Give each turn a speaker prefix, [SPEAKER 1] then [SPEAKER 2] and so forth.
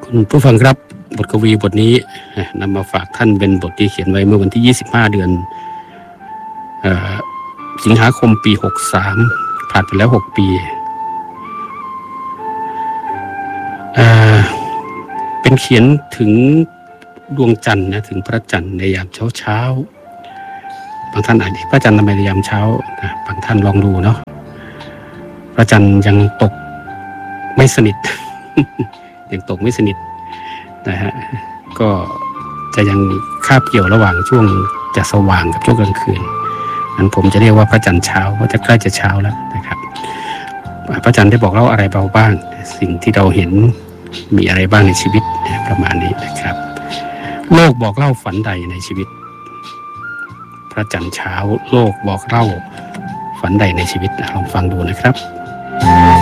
[SPEAKER 1] คุณผู้ฟังครับบทกวีบทนี้นำมาฝากท่านเป็นบทที่เขียนไว้เมื่อวันที่25เดือนสิงหาคมปี63ผ่านไปแล้ว6ปีเป็นเขียนถึงดวงจันทร์นะถึงพระจันทร์ในยามเช้าบางท่านอาจจะพระจันทร์ทำไมในยามเช้านะบางท่านลองดูเนาะพระจันทร์ยังตกไม่สนิท ยังตกไม่สนิทนะฮะก็จะยังคาบเกี่ยวระหว่างช่วงจะสว่างกับช่วงกลางคืนนั้นผมจะเรียกว่าพระจันทร์เช้าเพราะจะใกล้จะเช้าแล้วนะครับพระจันทร์ได้บอกเล่าอะไรเบาบ้างสิ่งที่เราเห็นมีอะไรบ้างในชีวิตประมาณนี้นะครับโลกบอกเล่าฝันใดในชีวิตพระจันทร์เช้าโลกบอกเล่าฝันใดในชีวิตลองฟังดูนะครับ